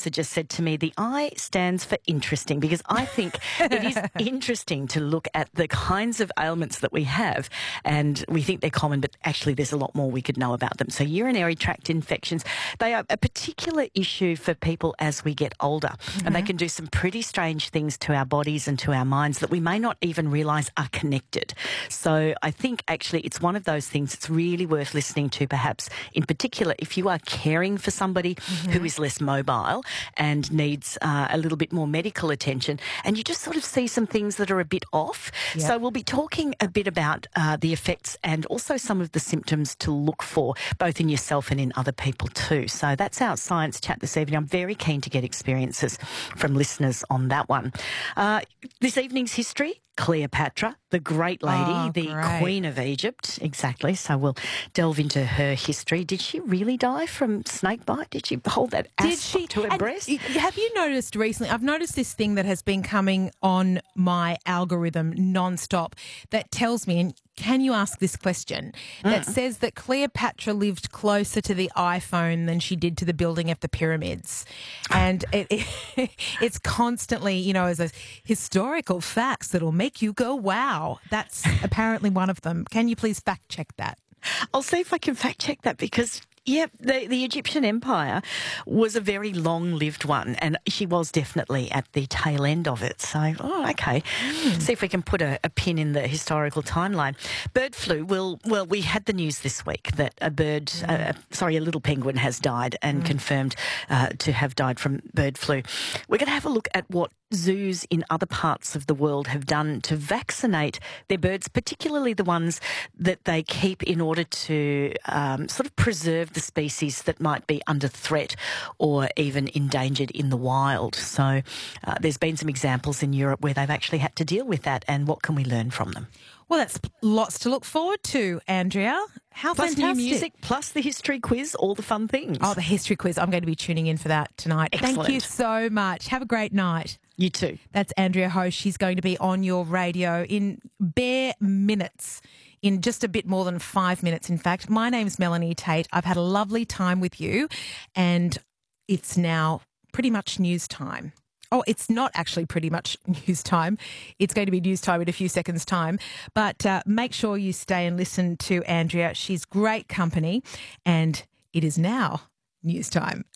producer just said to me, the I stands for interesting, because I think it is interesting to look at the kinds of ailments that we have, and we think they're common, but actually there's a lot more we could know about them. So urinary tract infections, they are a particular issue for people as we get older, and they can do some pretty strange things to our bodies and to our minds that we may not even realise are connected. So I think actually it's one of those things that's really worth listening to, perhaps in particular if you are caring for somebody who is less mobile and needs a little bit more medical attention, and you just sort of see some things that are a bit off. Yep. So we'll be talking a bit about the effects and also some of the symptoms to look for, both in yourself and in other people too. So that's our science chat this evening. I'm very keen to get experiences from listeners on that one. This evening's history, Cleopatra, the great lady, the Queen of Egypt. Exactly. So we'll delve into her history. Did she really die from snake bite? Did she hold that asp to her breast? Have you noticed recently, I've noticed this thing that has been coming on my algorithm nonstop that tells me, and can you ask this question, that says that Cleopatra lived closer to the iPhone than she did to the building of the pyramids. And it's constantly, you know, as a historical facts that'll make you go, wow. That's apparently one of them. Can you please fact check that? I'll see if I can fact check that, because the Egyptian Empire was a very long-lived one, and she was definitely at the tail end of it. So, okay. See if we can put a pin in the historical timeline. Bird flu, we had the news this week that a little penguin has died and confirmed to have died from bird flu. We're going to have a look at what zoos in other parts of the world have done to vaccinate their birds, particularly the ones that they keep in order to sort of preserve the species that might be under threat or even endangered in the wild. So there's been some examples in Europe where they've actually had to deal with that, and what can we learn from them? Well, that's lots to look forward to, Andrea. How plus fantastic. New music, plus the history quiz, all the fun things. Oh, the history quiz. I'm going to be tuning in for that tonight. Excellent. Thank you so much. Have a great night. You too. That's Andrea Host. She's going to be on your radio in bare minutes, in just a bit more than 5 minutes, in fact. My name's Melanie Tate. I've had a lovely time with you, and it's now pretty much news time. Oh, it's not actually pretty much news time. It's going to be news time in a few seconds' time. But make sure you stay and listen to Andrea. She's great company, and it is now news time.